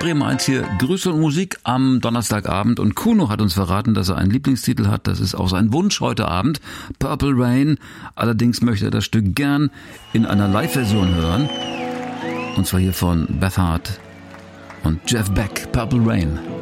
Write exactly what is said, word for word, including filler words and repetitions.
Bremen eins hier, Grüße und Musik am Donnerstagabend. Und Kuno hat uns verraten, dass er einen Lieblingstitel hat. Das ist auch sein Wunsch heute Abend, Purple Rain. Allerdings möchte er das Stück gern in einer Live-Version hören. Und zwar hier von Beth Hart und Jeff Beck, Purple Rain.